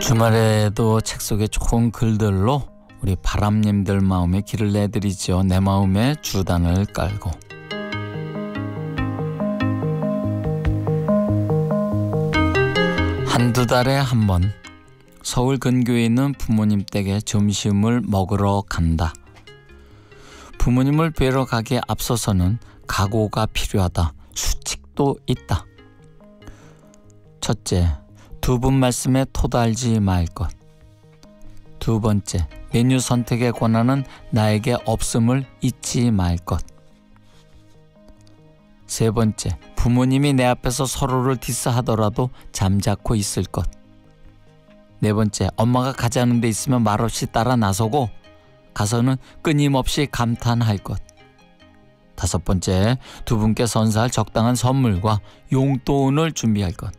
주말에도 책 속에 좋은 글들로 우리 바람님들 마음에 길을 내드리죠. 내 마음에 주단을 깔고. 한두 달에 한 번 서울 근교에 있는 부모님 댁에 점심을 먹으러 간다. 부모님을 뵈러 가기에 앞서서는 각오가 필요하다. 수칙도 있다. 첫째, 두 분 말씀에 토달지 말 것. 두 번째, 메뉴 선택의 권한은 나에게 없음을 잊지 말 것. 세 번째, 부모님이 내 앞에서 서로를 디스하더라도 잠자코 있을 것. 네 번째, 엄마가 가자는 데 있으면 말없이 따라 나서고 가서는 끊임없이 감탄할 것. 다섯 번째, 두 분께 선사할 적당한 선물과 용돈을 준비할 것.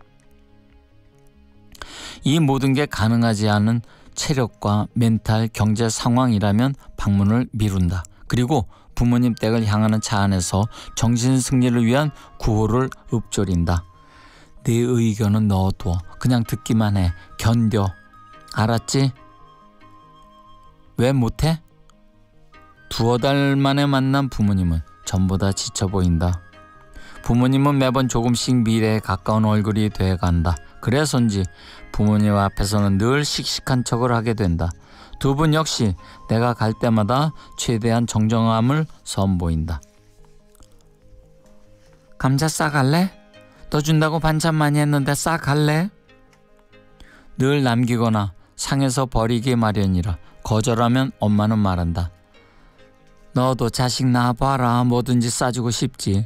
이 모든 게 가능하지 않은 체력과 멘탈, 경제 상황이라면 방문을 미룬다. 그리고 부모님 댁을 향하는 차 안에서 정신 승리를 위한 구호를 읊조린다. 내 의견은 넣어두어. 그냥 듣기만 해. 견뎌. 알았지? 왜 못해? 두어 달 만에 만난 부모님은 전보다 지쳐 보인다. 부모님은 매번 조금씩 미래에 가까운 얼굴이 돼간다. 그래서인지 부모님 앞에서는 늘 씩씩한 척을 하게 된다. 두 분 역시 내가 갈 때마다 최대한 정정함을 선보인다. 감자 싹 할래? 너 준다고 반찬 많이 했는데 싹 할래? 늘 남기거나 상해서 버리기 마련이라 거절하면 엄마는 말한다. 너도 자식 낳아봐라. 뭐든지 싸주고 싶지.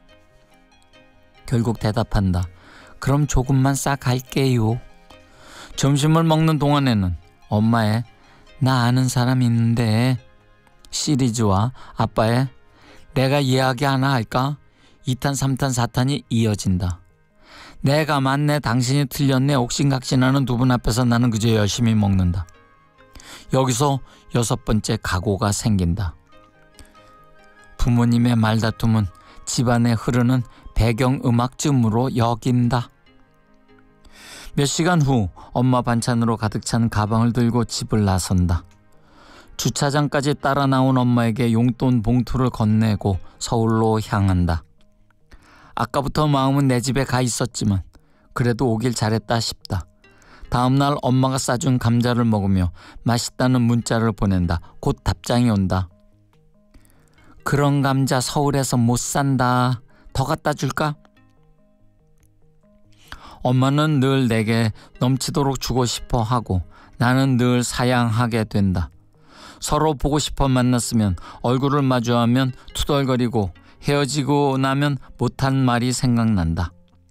결국 대답한다. 그럼 조금만 싹 할게요. 점심을 먹는 동안에는 엄마의 나 아는 사람 있는데 시리즈와 아빠의 내가 이야기 하나 할까? 2탄, 3탄, 4탄이 이어진다. 내가 맞네, 당신이 틀렸네, 옥신각신하는 두 분 앞에서 나는 그저 열심히 먹는다. 여기서 여섯 번째 각오가 생긴다. 부모님의 말다툼은 집안에 흐르는 배경음악쯤으로 여긴다. 몇 시간 후 엄마 반찬으로 가득 찬 가방을 들고 집을 나선다. 주차장까지 따라 나온 엄마에게 용돈 봉투를 건네고 서울로 향한다. 아까부터 마음은 내 집에 가 있었지만 그래도 오길 잘했다 싶다. 다음날 엄마가 싸준 감자를 먹으며 맛있다는 문자를 보낸다. 곧 답장이 온다. 그런 감자 서울에서 못 산다. 더 갖다 줄까? 엄마는 늘 내게 넘치도록 주고 싶어 하고 나는 늘 사양하게 된다. 서로 보고 싶어 만났으면 얼굴을 마주하면 투덜거리고 헤어지고 나면 못한 말이 생각난다.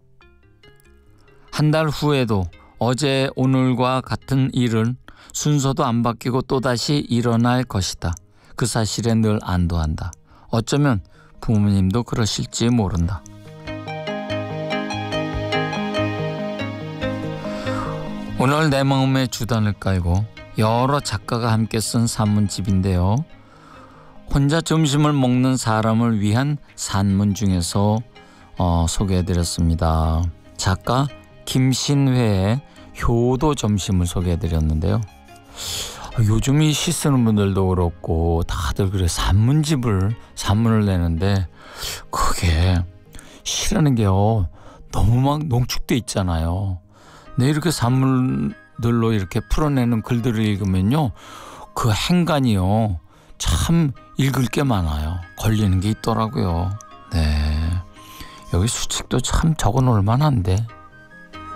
한 달 후에도 어제 오늘과 같은 일은 순서도 안 바뀌고 또다시 일어날 것이다. 그 사실에 늘 안도한다. 어쩌면 부모님도 그러실지 모른다. 오늘 내 마음에 주단을 깔고 여러 작가가 함께 쓴 산문집인데요. 혼자 점심을 먹는 사람을 위한 산문 중에서 소개해드렸습니다. 작가 김신회의 효도 점심을 소개해드렸는데요. 요즘 이 시 쓰는 분들도 그렇고 다들 그래 산문을 내는데 그게 시라는 게요 너무 막 농축돼 있잖아요. 네, 이렇게 산문들로 이렇게 풀어내는 글들을 읽으면요 그 행간이요 참 읽을 게 많아요. 걸리는 게 있더라고요. 네, 여기 수칙도 참 적어놓을 만한데